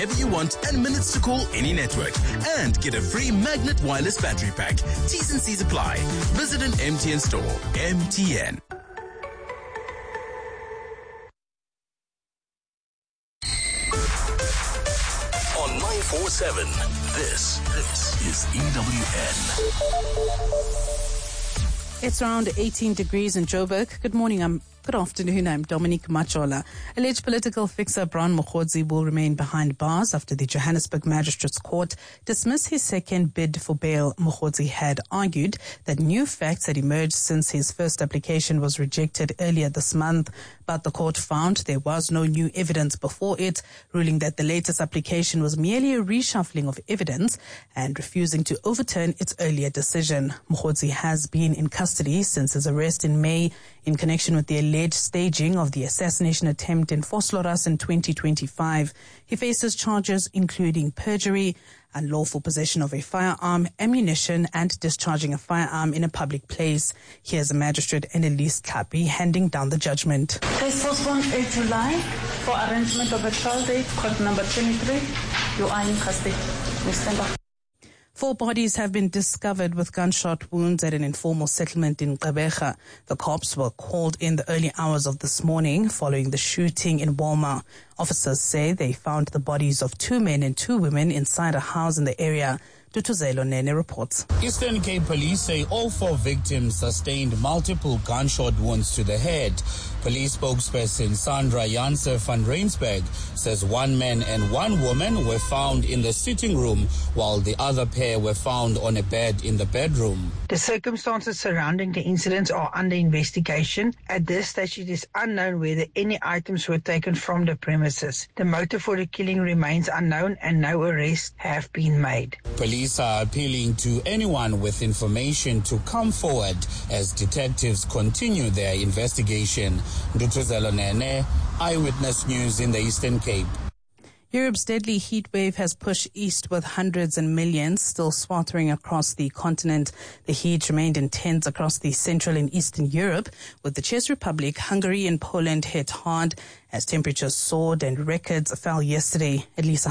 Whenever you want and minutes to call any network. And get a free magnet wireless battery pack. T's and C's apply. Visit an MTN store. MTN. On 947, this is EWN. It's around 18 degrees in Joburg. Good afternoon, I'm Dominique Machola. Alleged political fixer Brian Mokgotsi will remain behind bars after the Johannesburg Magistrates Court dismissed his second bid for bail. Mokgotsi had argued that new facts had emerged since his first application was rejected earlier this month, but the court found there was no new evidence before it, ruling that the latest application was merely a reshuffling of evidence and refusing to overturn its earlier decision. Mokgotsi has been in custody since his arrest in May in connection with the alleged staging of the assassination attempt in Vosloorus in 2025. He faces charges including perjury, unlawful possession of a firearm, ammunition, and discharging a firearm in a public place. Here's a magistrate, Annelise Kapi, handing down the judgment. Case postponed 8 July for arrangement of a trial date, court number 23. You are in custody. We stand up. 4 bodies have been discovered with gunshot wounds at an informal settlement in Gqeberha. The cops were called in the early hours of this morning following the shooting in Walmer. Officers say they found the bodies of 2 men and 2 women inside a house in the area. Dutuzelo Nene reports. Eastern Cape Police say all 4 victims sustained multiple gunshot wounds to the head. Police spokesperson Sandra Janse van Reinsberg says 1 man and 1 woman were found in the sitting room while the other pair were found on a bed in the bedroom. The circumstances surrounding the incidents are under investigation. At this stage, it is unknown whether any items were taken from the premises. The motive for the killing remains unknown and no arrests have been made. Police are appealing to anyone with information to come forward as detectives continue their investigation. Dutuzelo Nene, Eyewitness News in the Eastern Cape. Europe's deadly heat wave has pushed east with hundreds and millions still sweltering across the continent. The heat remained intense across the Central and Eastern Europe, with the Czech Republic, Hungary and Poland hit hard as temperatures soared and records fell yesterday. At least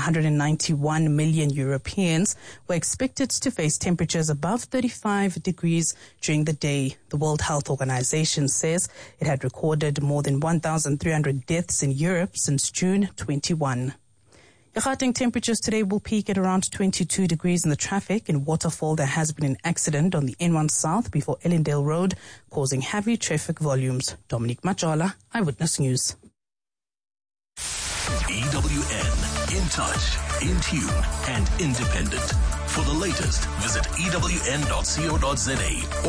191 million Europeans were expected to face temperatures above 35 degrees during the day. The World Health Organization says it had recorded more than 1,300 deaths in Europe since June 21. Gauteng temperatures today will peak at around 22 degrees in the traffic. In Waterfall, there has been an accident on the N1 South before Ellendale Road, causing heavy traffic volumes. Dominique Machola, Eyewitness News. EWN, in touch, in tune, and independent. For the latest, visit ewn.co.za